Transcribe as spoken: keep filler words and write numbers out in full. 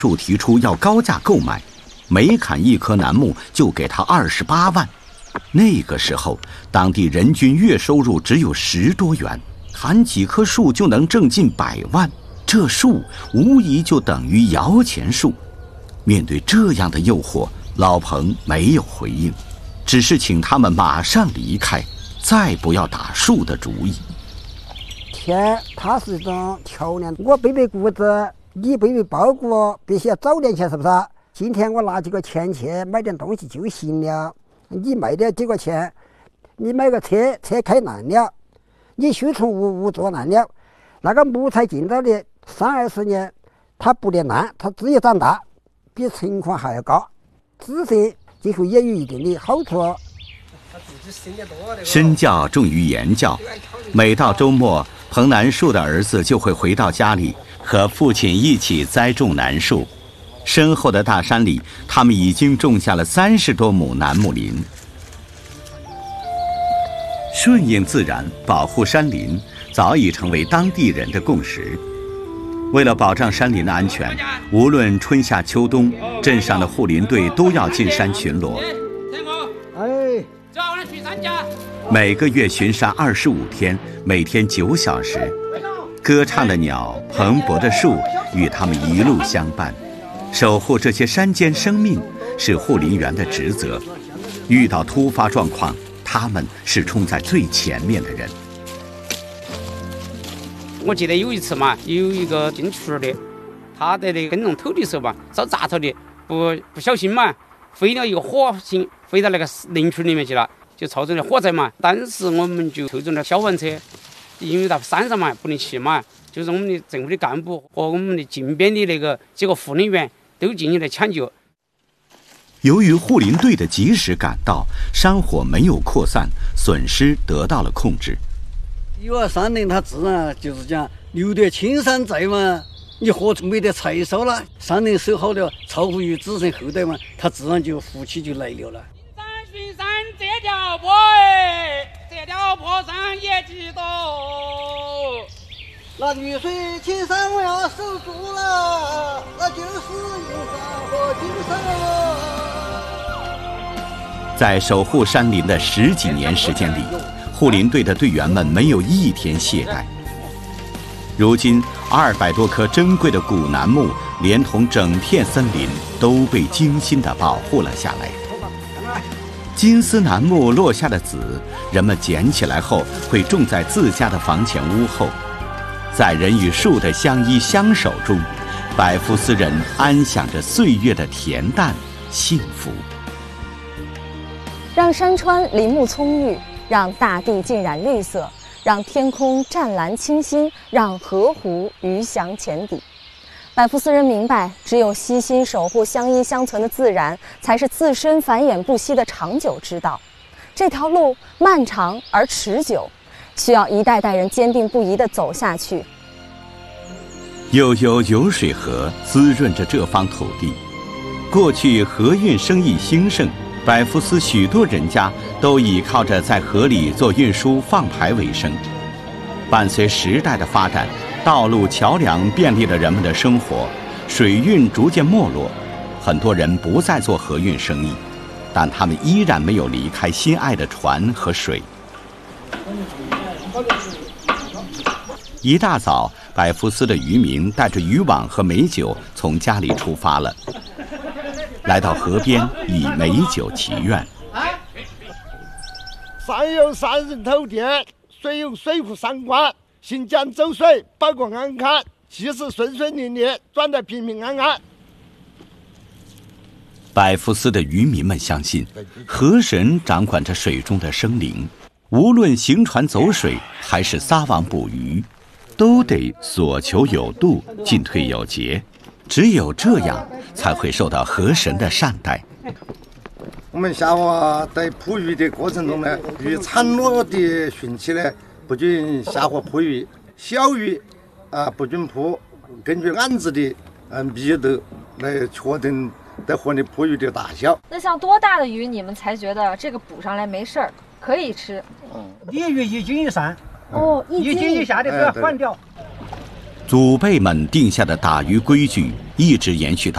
树提出要高价购买，每砍一棵楠木就给他二十八万。那个时候，当地人均月收入只有十多元，砍几棵树就能挣近百万，这树无疑就等于摇钱树。面对这样的诱惑，老彭没有回应，只是请他们马上离开，再不要打树的主意。 钱它是一种桥梁，我背背谷子，你背背包谷，必须要早点钱，是不是？今天我拿几个钱去买点东西就行了，你卖点几个钱，你买个车，车开烂了，你修从屋屋做烂了，那个木材进到的三二十年，它不得烂，它只有长大，比成款还要高，紫色几乎也有一定的好处。 身教重于言教，每到周末，彭楠树的儿子就会回到家里，和父亲一起栽种楠树。身后的大山里，他们已经种下了三十多亩楠木林。顺应自然，保护山林，早已成为当地人的共识。为了保障山林的安全，无论春夏秋冬，镇上的护林队都要进山巡逻。 哎， 每个月巡山二十五天，每天九小时。歌唱的鸟，蓬勃的树，与他们一路相伴。守护这些山间生命是护林员的职责。遇到突发状况，他们是冲在最前面的人。 我记得有一次嘛，有一个进厨的，他在那耕种土的时候嘛，找杂草的，不不小心嘛，飞了一个火星，飞到那个林区里面去了，就造成了火灾嘛。当时我们就抽中了消防车，因为到山上嘛不能骑嘛，就是我们的政府的干部和我们的近边的那个几个护林员都进行了抢救。 由于护林队的及时赶到，山火没有扩散，损失得到了控制。 有啊，山林它自然就是讲留得青山在嘛，你何处没得柴烧了？山林守好了，造福于子孙后代嘛，它自然就福气就来了了。 山巡山这条坡哎，这条坡上也几多。 那绿水青山我要守住了，那就是银山和金山了。 在守护山林的十几年时间里，护林队的队员们没有一天懈怠。如今，二百多棵珍贵的古楠木，连同整片森林，都被精心地保护了下来。金丝楠木落下的籽，人们捡起来后会种在自家的房前屋后。在人与树的相依相守中，百福斯人安享着岁月的恬淡幸福。 让山川林木葱郁，让大地浸染绿色，让天空湛蓝清新，让河湖鱼翔浅底。百福斯人明白，只有悉心守护相依相存的自然，才是自身繁衍不息的长久之道。这条路漫长而持久，需要一代代人坚定不移地走下去。 悠悠有水河滋润着这方土地。过去河运生意兴盛，百福斯许多人家都倚靠着在河里做运输放排为生。伴随时代的发展，道路桥梁便利了人们的生活，水运逐渐没落，很多人不再做河运生意，但他们依然没有离开心爱的船和水。一大早，百福斯的渔民带着渔网和美酒从家里出发了，来到河边以美酒祈愿。 山有山人头店，水有水库山关，行江走水，保国安康，气势顺顺利利，转得平平安安。 百福斯的渔民们相信，河神掌管着水中的生灵，无论行船走水还是撒网捕鱼，都得所求有度，进退有节，只有这样才会受到河神的善待。 我们下河在捕鱼的过程中呢，鱼产落的汛期呢，不准下河捕鱼，小鱼啊不准捕，根据案子的嗯密度来确定在河里捕鱼的大小。 那像多大的鱼你们才觉得这个捕上来没事儿，可以吃？ 一鱼一斤一三。 哦， 一斤以下的都要换掉。 祖辈们定下的打鱼规矩一直延续到